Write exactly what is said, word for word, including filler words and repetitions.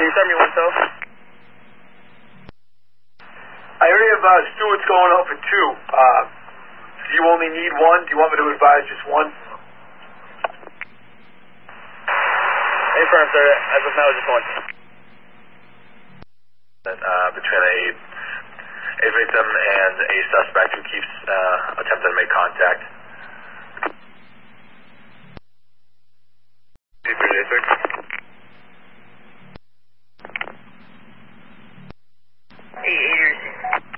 Can you send me one, so? I already have uh, Stewart's going out for two. Uh, do you only need one? Do you want me to advise just one? Confirm, sir. As of now, just one. Uh, between a, a victim and a suspect who keeps uh, attempting to make contact. Appreciate it, sir. Hey, Adrian.